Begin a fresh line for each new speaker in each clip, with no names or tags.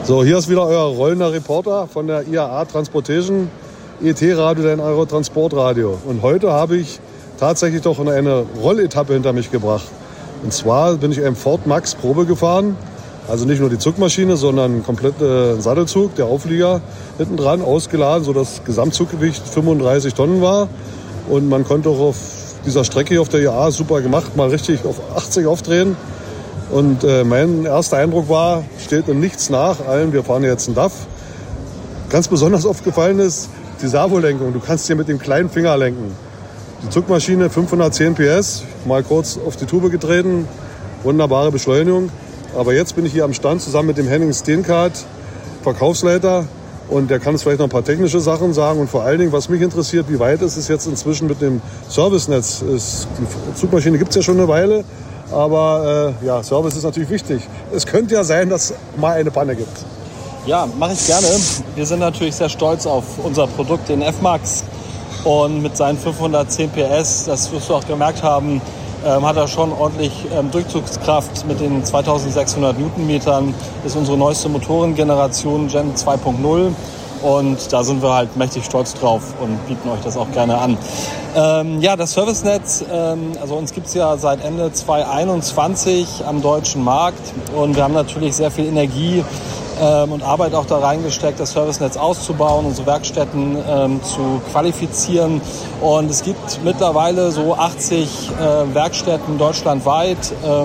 So, hier ist wieder euer rollender Reporter von der IAA Transportation, ET-Radio, dein Euro-Transportradio. Und heute habe ich tatsächlich doch eine Rolletappe hinter mich gebracht. Und zwar bin ich einem Ford Max Probe gefahren. Also nicht nur die Zugmaschine, sondern komplett Sattelzug, der Auflieger hinten dran, ausgeladen, sodass das Gesamtzuggewicht 35 Tonnen war. Und man konnte auch auf dieser Strecke hier auf der IAA, super gemacht, mal richtig auf 80 aufdrehen. Und mein erster Eindruck war, steht in nichts nach allem, wir fahren jetzt einen DAF. Ganz besonders aufgefallen ist die Servolenkung. Du kannst hier mit dem kleinen Finger lenken. Die Zugmaschine 510 PS, mal kurz auf die Tube getreten, wunderbare Beschleunigung. Aber jetzt bin ich hier am Stand zusammen mit dem Henning Steenkaart, Verkaufsleiter. Und der kann uns vielleicht noch ein paar technische Sachen sagen. Und vor allen Dingen, was mich interessiert, wie weit ist es jetzt inzwischen mit dem Servicenetz? Die Zugmaschine gibt es ja schon eine Weile. Aber Service ist natürlich wichtig. Es könnte ja sein, dass es mal eine Panne gibt.
Ja, mache ich gerne. Wir sind natürlich sehr stolz auf unser Produkt, den F-Max. Und mit seinen 510 PS, das wirst du auch gemerkt haben, hat er schon ordentlich Durchzugskraft. Mit den 2600 Newtonmetern ist unsere neueste Motorengeneration Gen 2.0. Und da sind wir halt mächtig stolz drauf und bieten euch das auch gerne an. Das Servicenetz, also uns gibt es ja seit Ende 2021 am deutschen Markt. Und wir haben natürlich sehr viel Energie und Arbeit auch da reingesteckt, das Servicenetz auszubauen, unsere Werkstätten zu qualifizieren. Und es gibt mittlerweile so 80 Werkstätten deutschlandweit.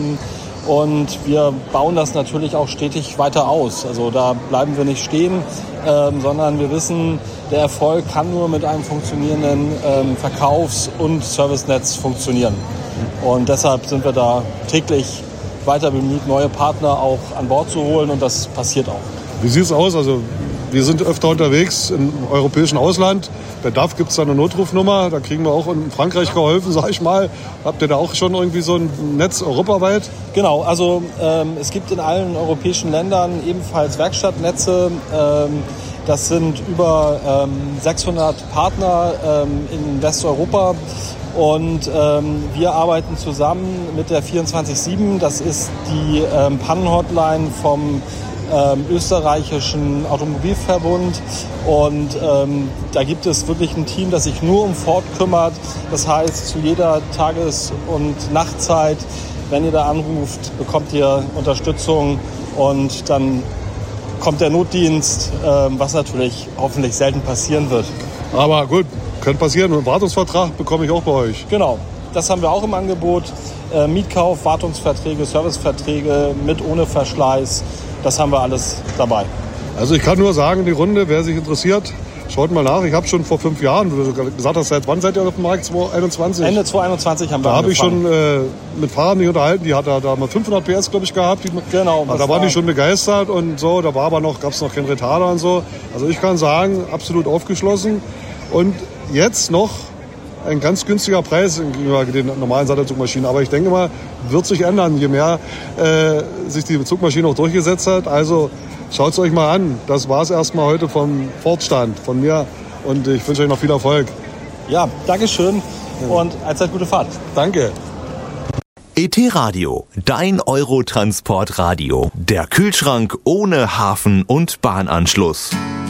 Und wir bauen das natürlich auch stetig weiter aus. Also da bleiben wir nicht stehen, sondern wir wissen, der Erfolg kann nur mit einem funktionierenden Verkaufs- und Servicenetz funktionieren. Und deshalb sind wir da täglich weiter bemüht, neue Partner auch an Bord zu holen, und das passiert auch.
Wie sieht es aus? Also wir sind öfter unterwegs im europäischen Ausland. Bei DAF gibt es da eine Notrufnummer, da kriegen wir auch in Frankreich geholfen, sag ich mal. Habt ihr da auch schon irgendwie so ein Netz europaweit?
Genau, also es gibt in allen europäischen Ländern ebenfalls Werkstattnetze. Das sind über 600 Partner in Westeuropa. Und wir arbeiten zusammen mit der 24/7. Das ist die Pannenhotline vom österreichischen Automobilverbund. Und da gibt es wirklich ein Team, das sich nur um Ford kümmert. Das heißt, zu jeder Tages- und Nachtzeit, wenn ihr da anruft, bekommt ihr Unterstützung, und dann kommt der Notdienst, was natürlich hoffentlich selten passieren wird.
Aber gut, könnte passieren. Einen Wartungsvertrag bekomme ich auch bei euch.
Genau, das haben wir auch im Angebot. Mietkauf, Wartungsverträge, Serviceverträge mit, ohne Verschleiß. Das haben wir alles dabei.
Also ich kann nur sagen, die Runde, wer sich interessiert, schaut mal nach. Ich habe schon vor 5 Jahren, wie du gesagt hast, seit wann seid ihr auf dem Markt? 2021?
Ende 2021 haben wir
Da habe ich
angefangen.
schon mit Fahrern mich unterhalten, die hat da mal 500 PS, glaube ich, gehabt.
Genau.
Da waren die schon begeistert und so. Da gab es noch keinen Retarder und so. Also ich kann sagen, absolut aufgeschlossen. Und jetzt noch ein ganz günstiger Preis gegenüber den normalen Sattelzugmaschinen. Aber ich denke mal, wird sich ändern, je mehr sich die Zugmaschine auch durchgesetzt hat. Also schaut es euch mal an. Das war es erstmal heute vom Ford-Stand von mir. Und ich wünsche euch noch viel Erfolg.
Ja, Dankeschön und allzeit gute Fahrt.
Danke.
ET-Radio, dein Eurotransportradio. Der Kühlschrank ohne Hafen- und Bahnanschluss.